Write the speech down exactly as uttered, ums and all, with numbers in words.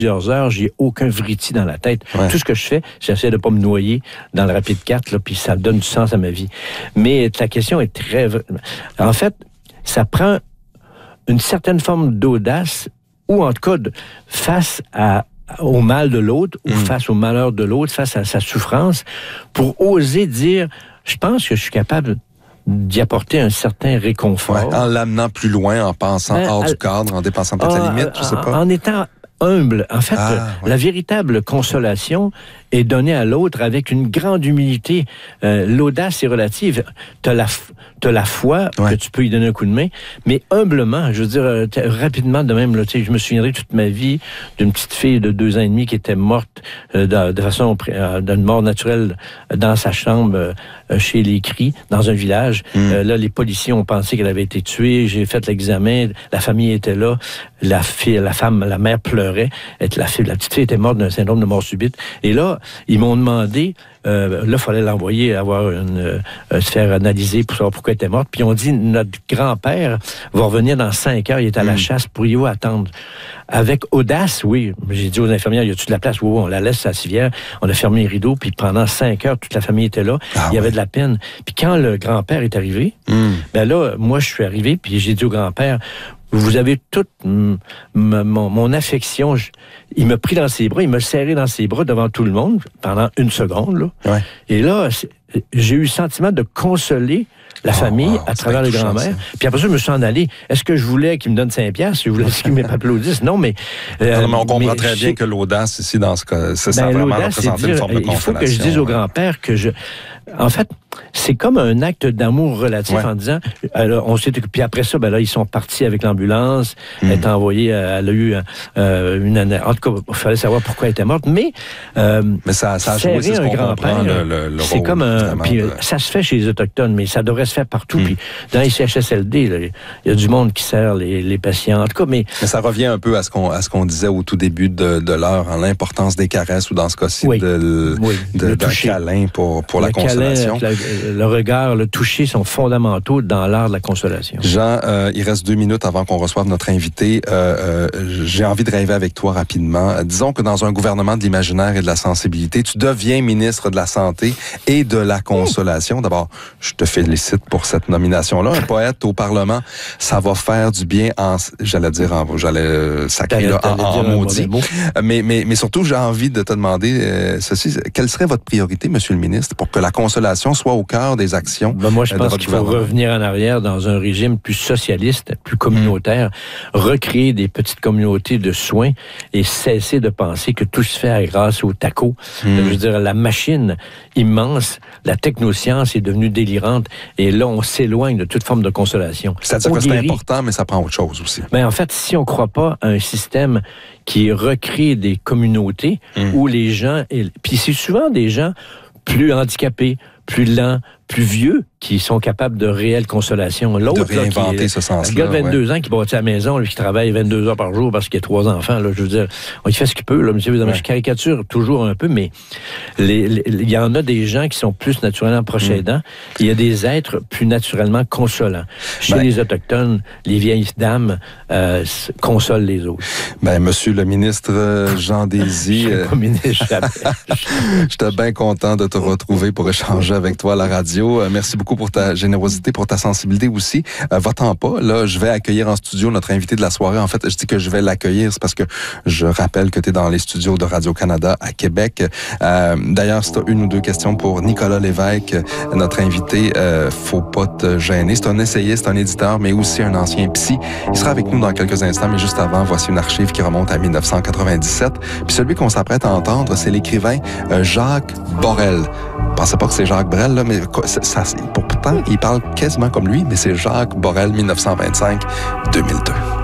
plusieurs heures, j'ai aucun vriti dans la tête. Ouais. Tout ce que je fais, j'essaie de pas me noyer dans le rapide quatre, là, puis ça donne du sens à ma vie. Mais ta question est très... En fait, ça prend une certaine forme d'audace, ou en tout cas, de, face à, au mal de l'autre, mmh. ou face au malheur de l'autre, face à sa souffrance, pour oser dire, je pense que je suis capable d'y apporter un certain réconfort. Ouais, en l'amenant plus loin, en pensant ben, hors à, du cadre, en dépassant peut-être la limite, je sais pas. En étant humble. En fait, ah, ouais. la véritable consolation est donnée à l'autre avec une grande humilité. Euh, l'audace est relative. T'as la, t'as la foi ouais. que tu peux y donner un coup de main, mais humblement, je veux dire, rapidement de même, là, tu sais, je me souviendrai toute ma vie d'une petite fille de deux ans et demi qui était morte euh, de, de façon, euh, d'une mort naturelle dans sa chambre, euh, chez les Cris, dans un village. Mm. Euh, là, les policiers ont pensé qu'elle avait été tuée. J'ai fait l'examen. La famille était là. La fille, la femme, la mère pleurait. La, fille, la petite fille était morte d'un syndrome de mort subite. Et là, ils m'ont demandé, euh, là, il fallait l'envoyer avoir une, euh, se faire analyser pour savoir pourquoi elle était morte. Puis on dit, notre grand-père va revenir dans cinq heures, il est à la mmh. chasse, pourriez-vous attendre? Avec audace, oui. J'ai dit aux infirmières, y a-tu de la place? Oui, on la laisse à la civière. On a fermé les rideaux, puis pendant cinq heures, toute la famille était là. Ah, il y avait ouais. de la peine. Puis quand le grand-père est arrivé, mmh. ben là, moi, je suis arrivé, puis j'ai dit au grand-père, vous avez toute m- m- mon, mon affection. Je, il m'a pris dans ses bras, il m'a serré dans ses bras devant tout le monde pendant une seconde. Là. Ouais. Et là, j'ai eu le sentiment de consoler la oh, famille wow, à travers le grand-mère. Puis après ça, je me suis en allé. Est-ce que je voulais qu'il me donne cinq piastres? Je voulais qu'il m'applaudisse? Non, mais... Euh, non, mais on comprend mais très bien que l'audace, ici, dans ce cas, ça, ben, ça a vraiment représenté une forme de consolation. Il faut que je dise au grand-père que je... En fait, c'est comme un acte d'amour relatif ouais. en disant, alors, on s'est puis après ça, ben là, ils sont partis avec l'ambulance, mmh. elle est envoyée, elle a eu euh, une année. En tout cas, il fallait savoir pourquoi elle était morte, mais, euh, mais ça, ça a joué, c'est ce un grand-père, le, le, le c'est comme un, puis de... ça se fait chez les Autochtones, mais ça devrait se faire partout. Mmh. Puis dans les C H S L D, là, il y a du monde qui sert les, les patients. En tout cas, mais, mais ça revient un peu à ce qu'on à ce qu'on disait au tout début de, de l'heure, hein, l'importance des caresses ou dans ce cas-ci oui. de, oui. de, d'un câlin pour pour le la consolation. Câlin, la, le regard, le toucher sont fondamentaux dans l'art de la consolation. Jean, euh, il reste deux minutes avant qu'on reçoive notre invité. Euh, euh, j'ai envie de rêver avec toi rapidement. Euh, disons que dans un gouvernement de l'imaginaire et de la sensibilité, tu deviens ministre de la Santé et de la Consolation. D'abord, je te félicite pour cette nomination-là. Un poète au Parlement, ça va faire du bien en... J'allais dire en... J'allais euh, sacrer là, en, en maudit. Mais, mais, mais surtout, j'ai envie de te demander euh, ceci. Quelle serait votre priorité, Monsieur le ministre, pour que la consolation soit au cœur des actions? Ben moi, je pense qu'il faut revenir en arrière dans un régime plus socialiste, plus communautaire, mmh. recréer des petites communautés de soins et cesser de penser que tout se fait grâce au taco. Mmh. Je veux dire, la machine immense, la technoscience est devenue délirante et là, on s'éloigne de toute forme de consolation. C'est-à-dire on que guérit. C'est important, mais ça prend autre chose aussi. Ben, en fait, si on ne croit pas à un système qui recrée des communautés mmh. où les gens... Puis c'est souvent des gens plus handicapés, plus lents, plus vieux, qui sont capables de réelle consolation. L'autre, de réinventer là, qui, ce sens-là. Le gars de vingt-deux ouais. ans qui bâtit à la maison, lui, qui travaille vingt-deux heures par jour parce qu'il a trois enfants, là, je veux dire, il fait ce qu'il peut, là, monsieur, ouais. je caricature toujours un peu, mais les, les, il y en a des gens qui sont plus naturellement proches aidants. Mm. Il y a des êtres plus naturellement consolants. Chez ben, les Autochtones, les vieilles dames euh, consolent les autres. Ben, monsieur le ministre Jean Désy, je suis pas ministre, j'étais bien content de te retrouver pour échanger avec toi à la radio. Merci beaucoup pour ta générosité, pour ta sensibilité aussi. Euh, va-t'en pas. Là, je vais accueillir en studio notre invité de la soirée. En fait, je dis que je vais l'accueillir, c'est parce que je rappelle que tu es dans les studios de Radio-Canada à Québec. Euh, d'ailleurs, si tu as une ou deux questions pour Nicolas Lévesque, notre invité, euh, faut pas te gêner. C'est un essayiste, un éditeur, mais aussi un ancien psy. Il sera avec nous dans quelques instants, mais juste avant, voici une archive qui remonte à dix-neuf cent quatre-vingt-dix-sept. Puis celui qu'on s'apprête à entendre, c'est l'écrivain euh, Jacques Borel. Je pensais pas que c'est Jacques Brel, là, mais ça, ça, pourtant, il parle quasiment comme lui, mais c'est Jacques Borel, dix-neuf cent vingt-cinq à deux mille deux.